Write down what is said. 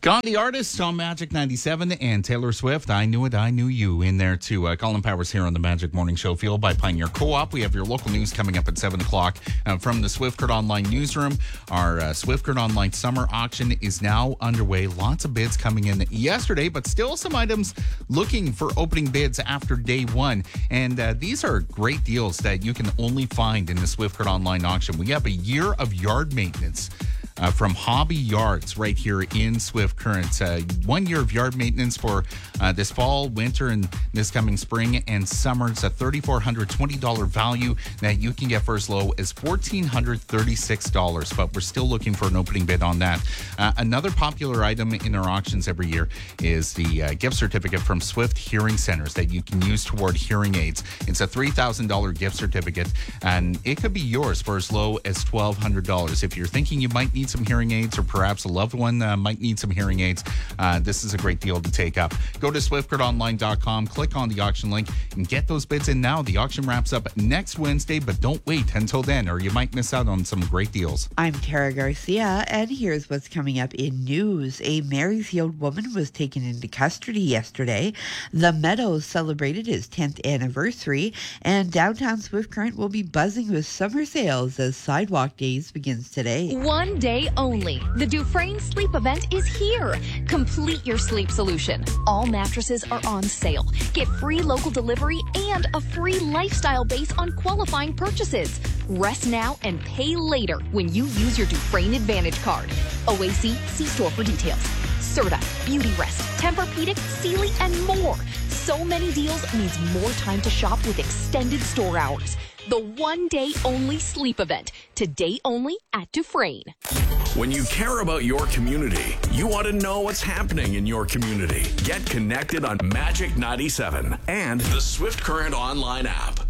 Got the artist on Magic 97 and Taylor Swift. I Knew It, I Knew You in there too. Colin Powers here on the Magic Morning Show, fueled by Pioneer Co-op. We have your local news coming up at 7 o'clock from the SwiftCurrent Online newsroom. Our SwiftCurrent Online summer auction is now underway. Lots of bids coming in yesterday, but still some items looking for opening bids after day one. And these are great deals that you can only find in the SwiftCurrent Online auction. We have a year of yard maintenance from Hobby Yards right here in Swift Current. 1 year of yard maintenance for this fall, winter, and this coming spring and summer. It's a $3,420 value that you can get for as low as $1,436, but we're still looking for an opening bid on that. Another popular item in our auctions every year is the gift certificate from Swift Hearing Centers that you can use toward hearing aids. It's a $3,000 gift certificate, and it could be yours for as low as $1,200. If you're thinking you might need some hearing aids, or perhaps a loved one might need some hearing aids, this is a great deal to take up. Go to SwiftCurrentOnline.com, click on the auction link, and get those bids in now. The auction wraps up next Wednesday, but don't wait until then, or you might miss out on some great deals. I'm Tara Garcia, and here's what's coming up in news. A Marysfield woman was taken into custody yesterday. The Meadows celebrated its 10th anniversary, and downtown Swift Current will be buzzing with summer sales as Sidewalk Days begins today. One day only. The Dufresne Sleep event is here. Complete your sleep solution. All mattresses are on sale. Get free local delivery and a free lifestyle base on qualifying purchases. Rest now and pay later when you use your Dufresne Advantage card. OAC, see store for details. Serta, Beauty Rest, Tempur-Pedic, Sealy, and more. So many deals means more time to shop with extended store hours. The one-day only sleep event. Today only at Dufresne. When you care about your community, you want to know what's happening in your community. Get connected on Magic 97 and the SwiftCurrent Online app.